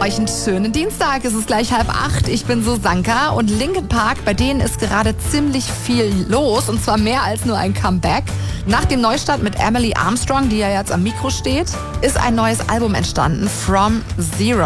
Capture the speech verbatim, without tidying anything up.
Euch einen schönen Dienstag. Es ist gleich halb acht. Ich bin Susanka und Linkin Park, bei denen ist gerade ziemlich viel los und zwar mehr als nur ein Comeback. Nach dem Neustart mit Emily Armstrong, die ja jetzt am Mikro steht, ist ein neues Album entstanden, From Zero.